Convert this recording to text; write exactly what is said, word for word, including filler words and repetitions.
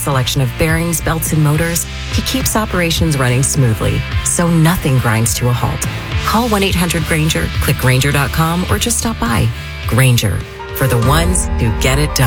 selection of bearings, belts, and motors, he keeps operations running smoothly, so nothing grinds to a halt. Call one eight hundred Grainger, click Grainger dot com, or just stop by. Grainger, for the ones who get it done.